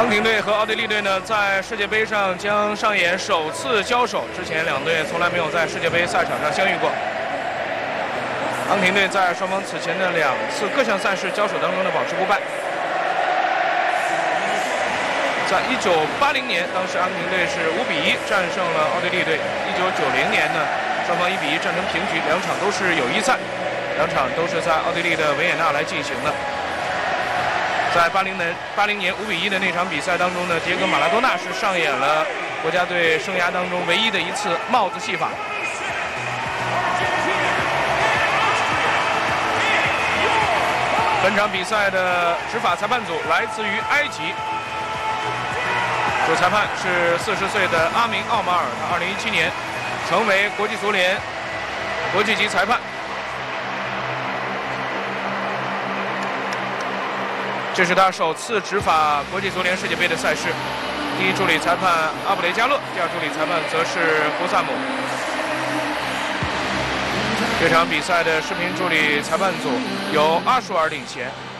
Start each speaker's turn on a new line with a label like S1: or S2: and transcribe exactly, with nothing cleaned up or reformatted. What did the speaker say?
S1: 康廷队和奥地利队呢，在世界杯上将上演首次交手。之前两队从来没有在世界杯赛场上相遇过。康廷队在双方此前的两次各项赛事交手当中呢，保持不败。在一九八零年，当时阿根廷队是五比一战胜了奥地利队。一九九零年呢，双方一比一战成平局，两场都是友谊赛，两场都是在奥地利的维也纳来进行的。 在八零年八零年五比一的那场比赛当中呢，迪耶戈马拉多纳是上演了国家队生涯当中唯一的一次帽子戏法。本场比赛的执法裁判组来自于埃及，主裁判是四十岁的阿明·奥马尔，他二零一七年成为国际足联国际级裁判。 这是他首次执法国际足联世界杯的赛事。第一助理裁判阿布雷加勒，第二助理裁判则是胡萨姆。这场比赛的视频助理裁判组由阿舒尔领衔。